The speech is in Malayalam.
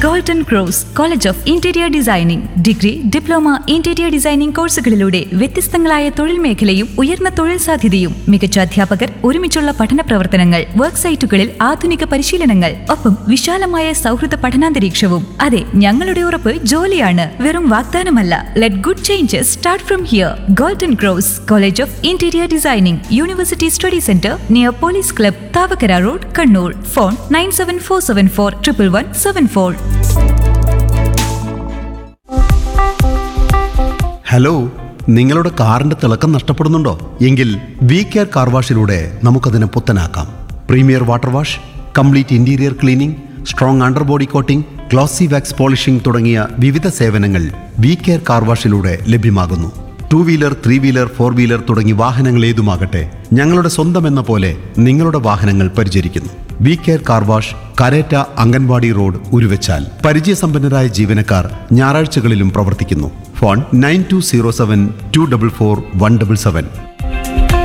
Golden cross college of interior designing degree, diploma, interior designing കോഴ്സുകളിലൂടെ വ്യത്യസ്തങ്ങളായ തൊഴിൽ മേഖലയും ഉയർന്ന തൊഴിൽ സാധ്യതയും മികച്ച അധ്യാപകർ, ഒരുമിച്ചുള്ള പഠന പ്രവർത്തനങ്ങൾ, വർക്ക് സൈറ്റുകളിൽ ആധുനിക പരിശീലനങ്ങൾ, ഒപ്പം വിശാലമായ സൗഹൃദ പഠനാന്തരീക്ഷവും. അതെ, ഞങ്ങളുടെ ഉറപ്പ് ജോലിയാണ്, വെറും വാഗ്ദാനമല്ല. Let good changes start from here. Golden cross college of interior designing, university study centre near police club, Thavakkara road, Kannur. Phone 9747411174. Hello, നിങ്ങളുടെ കാറിന്റെ തിളക്കം നഷ്ടപ്പെടുന്നുണ്ടോ? എങ്കിൽ വി കെയർ കാർ വാഷിലൂടെ നമുക്കതിനെ പുത്തനാക്കാം. Premier water wash, complete interior cleaning, strong underbody coating, glossy wax polishing തുടങ്ങിയ വിവിധ സേവനങ്ങൾ വി കെയർ കാർ വാഷിലൂടെ ലഭ്യമാകുന്നു. 2 വീലർ, 3 വീലർ, 4 വീലർ തുടങ്ങി വാഹനങ്ങൾ ഏതുമാകട്ടെ, ഞങ്ങളുടെ സ്വന്തം എന്ന പോലെ നിങ്ങളുടെ വാഹനങ്ങൾ പരിചരിക്കുന്നു. V care car wash, Karetta anganwadi road, Uruvachal. പരിചയസമ്പന്നരായ ജീവനക്കാർ ഞായറാഴ്ചകളിലും പ്രവർത്തിക്കുന്നു. ഫോൺ 9207 244 177.